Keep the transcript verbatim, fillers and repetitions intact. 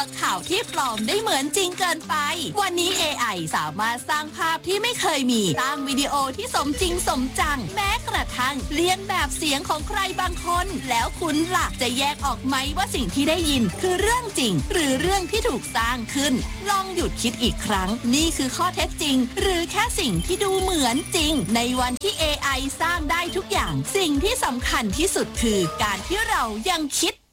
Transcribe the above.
ข่าวที่ปลอมได้เหมือนจริงเกินไปวันนี้ เอ ไอ สามารถสร้างภาพที่ไม่เคยมีสร้างวิดีโอที่สมจริงสมจังแม้กระทั่งเลียนแบบเสียงของใครบางคนแล้วคุณล่ะจะแยกออกไหมว่าสิ่งที่ได้ยินคือเรื่องจริงหรือเรื่องที่ถูกสร้างขึ้นลองหยุดคิดอีกครั้งนี่คือข้อเท็จจริงหรือแค่สิ่งที่ดูเหมือนจริงในวันที่ เอ ไอ สร้างได้ทุกอย่างสิ่งที่สำคัญที่สุดคือการที่เรายังคิด